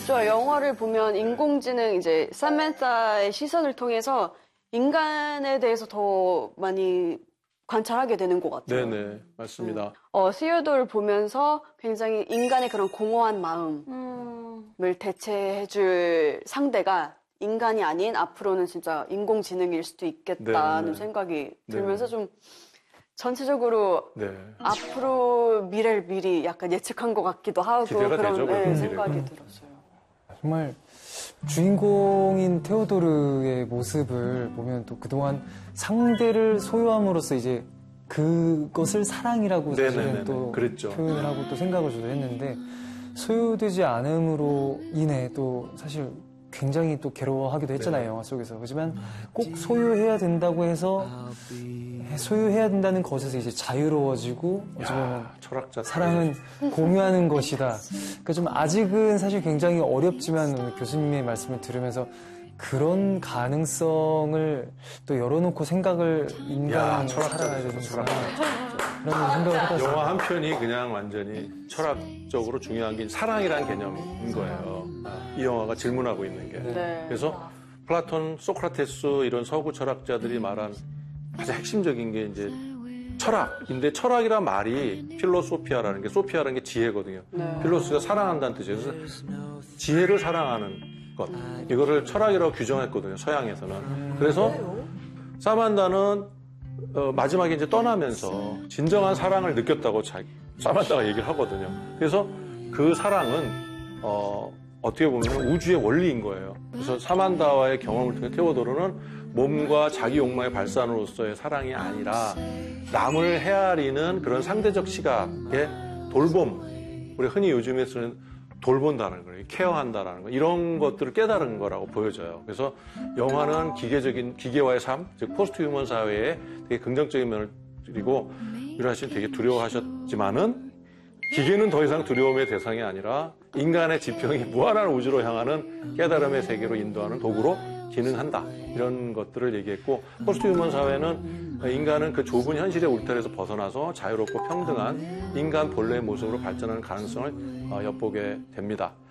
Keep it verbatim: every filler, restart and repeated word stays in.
저 영화를 보면 인공지능 이제 사만타의 시선을 통해서 인간에 대해서 더 많이 관찰하게 되는 것 같아요. 네네, 맞습니다. 음. 어, 시어도를 보면서 굉장히 인간의 그런 공허한 마음을 음. 대체해줄 상대가 인간이 아닌 앞으로는 진짜 인공지능일 수도 있겠다는 네네. 생각이 들면서 네네. 좀 전체적으로 네. 앞으로 미래를 미리 약간 예측한 것 같기도 하고 기대가 그런 되죠, 네, 그 생각이 미래가. 들었어요. 정말 주인공인 테오도르의 모습을 보면 또 그동안 상대를 소유함으로써 이제 그것을 사랑이라고 사실은 네네네네. 또 그랬죠. 표현을 하고 또 생각을 저도 했는데 소유되지 않음으로 인해 또 사실 굉장히 또 괴로워하기도 했잖아요. 네. 영화 속에서. 하지만 꼭 소유해야 된다고 해서 소유해야 된다는 것에서 이제 자유로워지고 어찌 보면 철학자 사랑은 공유하는 것이다. 그러니까 좀 아직은 사실 굉장히 어렵지만 오늘 교수님의 말씀을 들으면서 그런 가능성을 또 열어놓고 생각을 인간은 살아가야 되는구나. 그런 생각을 해봤어요. 영화 한 편이 그냥 완전히 철학적으로 중요한 게 사랑이란 개념인 거예요. 이 영화가 질문하고 있는 게. 네. 그래서 플라톤, 소크라테스 이런 서구 철학자들이 말한 가장 핵심적인 게 이제 철학인데 철학이란 말이 필로소피아라는 게 소피아라는 게 지혜거든요. 네. 필로소피가 사랑한다는 뜻이에요. 그래서 지혜를 사랑하는 것. 이거를 철학이라고 규정했거든요. 서양에서는. 그래서 사만다는 어, 마지막에 이제 떠나면서 진정한 사랑을 느꼈다고 자기, 사만다가 얘기를 하거든요. 그래서 그 사랑은 어, 어떻게 보면 우주의 원리인 거예요. 그래서 사만다와의 경험을 통해 테오도르는 몸과 자기 욕망의 발산으로서의 사랑이 아니라 남을 헤아리는 그런 상대적 시각의 돌봄, 우리 흔히 요즘에 쓰는 돌본다는 거예요. 케어한다라는 거. 이런 것들을 깨달은 거라고 보여져요. 그래서 영화는 기계적인, 기계와의 삶, 즉 포스트 휴먼 사회에 되게 긍정적인 면을 드리고 유라 씨는 되게 두려워하셨지만은 기계는 더 이상 두려움의 대상이 아니라 인간의 지평이 무한한 우주로 향하는 깨달음의 세계로 인도하는 도구로 기능한다. 이런 것들을 얘기했고 포스트 휴먼 사회는 인간은 그 좁은 현실의 울타리에서 벗어나서 자유롭고 평등한 인간 본래의 모습으로 발전하는 가능성을 엿보게 됩니다.